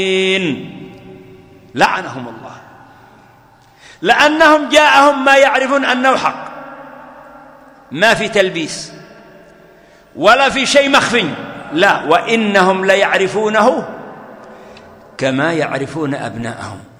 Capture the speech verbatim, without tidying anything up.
لعنهم الله، لأنهم جاءهم ما يعرفون أنه حق، ما في تلبيس ولا في شيء مخفي، لا، وإنهم ليعرفونه كما يعرفون أبناءهم.